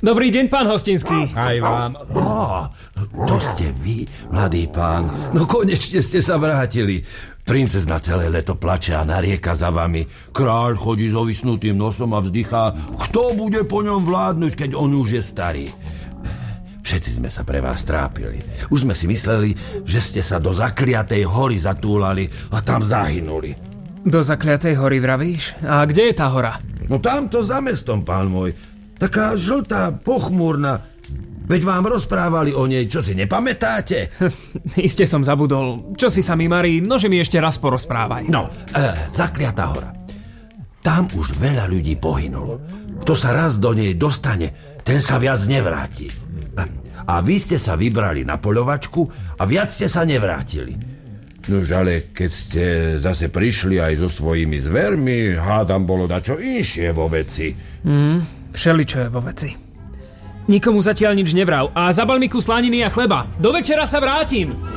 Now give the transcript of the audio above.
Dobrý deň, pán Hostinský. Aj vám. To ste vy, mladý pán. No konečne ste sa vrátili. Princezna celé leto plače a narieka za vami. Kráľ chodí s ovisnutým nosom a vzdychá. Kto bude po ňom vládnuť, keď on už je starý? Všetci sme sa pre vás trápili. Už sme si mysleli, že ste sa do zakliatej hory zatúlali a tam zahynuli. Do zakliatej hory vravíš? A kde je tá hora? No tamto za mestom, pán môj. Taká žltá, pochmúrna. Veď vám rozprávali o nej, čo si nepamätáte? Iste som zabudol. Čo si sa mi marí, nože mi ešte raz porozprávaj. No, zakliatá hora. Tam už veľa ľudí pohynulo. Kto sa raz do nej dostane, ten sa viac nevráti. A vy ste sa vybrali na poľovačku a viac ste sa nevrátili. Nož ale keď ste zase prišli aj so svojimi zvermi, hádam bolo dačo inšie vo veci. Všeličo je vo veci. Nikomu zatiaľ nič nevral a zabal mi kus slaniny a chleba. Do večera sa vrátim.